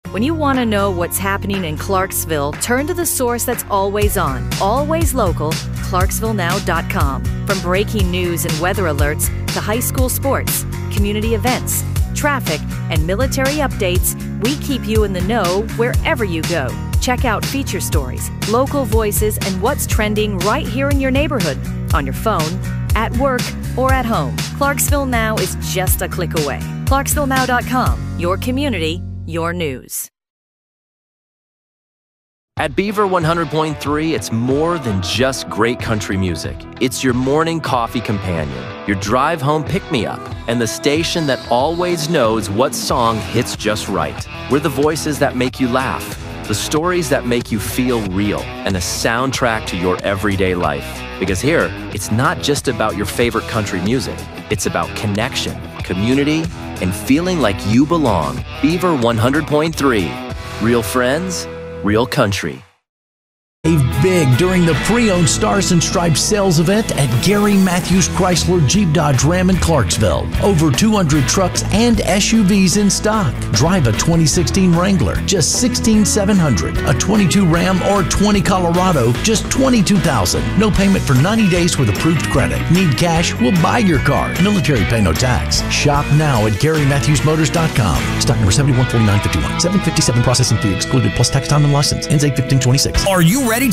When you want to know what's happening in Clarksville, turn to the source that's always on, always local, ClarksvilleNow.com. From breaking news and weather alerts to high school sports, community events, traffic, and military updates, we keep you in the know wherever you go. Check out feature stories, local voices, and what's trending right here in your neighborhood, on your phone, at work, or at home. Clarksville Now is just a click away. ClarksvilleNow.com, your community, your news. At Beaver 100.3, it's more than just great country music. It's your morning coffee companion, your drive home pick-me-up, and the station that always knows what song hits just right. We're the voices that make you laugh, the stories that make you feel real, and a soundtrack to your everyday life. Because here, it's not just about your favorite country music. It's about connection, community, and feeling like you belong. Beaver 100.3. Real friends, real country. Save big during the pre-owned Stars and Stripes sales event at Gary Matthews Chrysler Jeep Dodge Ram in Clarksville. Over 200 trucks and SUVs in stock. Drive a 2016 Wrangler, just $16,700. A 22 Ram or 20 Colorado, just $22,000. No payment for 90 days with approved credit. Need cash? We'll buy your car. Military pay no tax. Shop now at GaryMatthewsMotors.com. Stock number 714951. $757 processing fee excluded plus tax, time, and license. Ends 8/15/26. Are you ready